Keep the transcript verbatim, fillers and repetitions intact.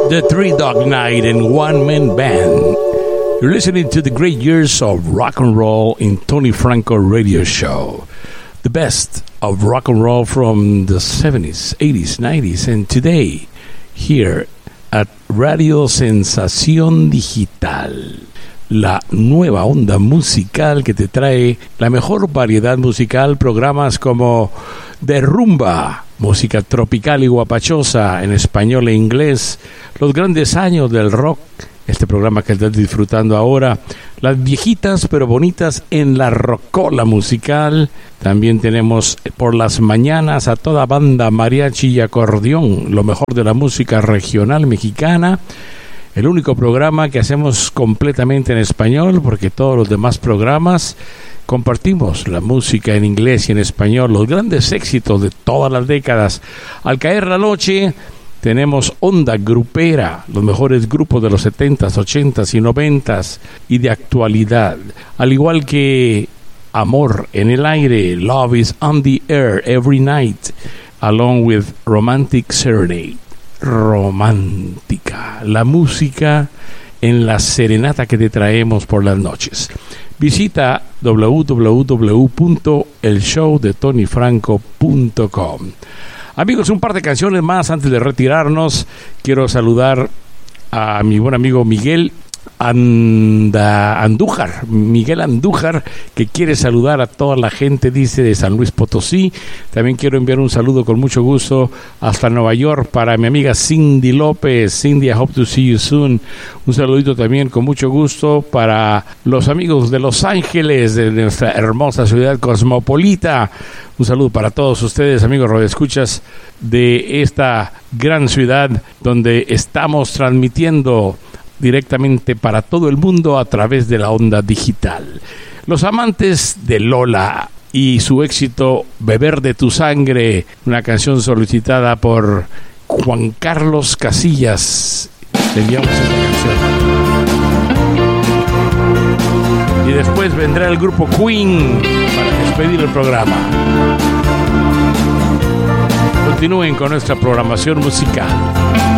The Three Dog Night and One Man Band. You're listening to the great years of rock and roll in Tony Franco Radio Show. The best of rock and roll from the seventies, eighties, nineties, and today here at Radio Sensación Digital. La nueva onda musical que te trae la mejor variedad musical, programas como de rumba, música tropical y guapachosa en español e inglés, los grandes años del rock, este programa que estás disfrutando ahora, las viejitas pero bonitas en la rocola musical. También tenemos por las mañanas a toda banda mariachi y acordeón, lo mejor de la música regional mexicana. El único programa que hacemos completamente en español, porque todos los demás programas compartimos la música en inglés y en español, los grandes éxitos de todas las décadas. Al caer la noche, tenemos onda grupera, los mejores grupos de los setentas, ochentas y noventas y de actualidad. Al igual que Amor en el aire, Love is on the air every night, along with Romantic Serenade. Romántica, la música en la serenata que te traemos por las noches. Visita doble u doble u doble u punto el show de tony franco punto com. Amigos, un par de canciones más antes de retirarnos. Quiero saludar a mi buen amigo Miguel Anda, Andújar, Miguel Andújar, que quiere saludar a toda la gente, dice, de San Luis Potosí. También quiero enviar un saludo con mucho gusto hasta Nueva York para mi amiga Cindy López. Cindy, I hope to see you soon. Un saludito también con mucho gusto para los amigos de Los Ángeles, de nuestra hermosa ciudad cosmopolita. Un saludo para todos ustedes, amigos radioescuchas de esta gran ciudad donde estamos transmitiendo directamente para todo el mundo a través de la onda digital. Los amantes de Lola y su éxito Beber de tu sangre, una canción solicitada por Juan Carlos Casillas. Le enviamos esta canción. Y después vendrá el grupo Queen para despedir el programa. Continúen con nuestra programación musical.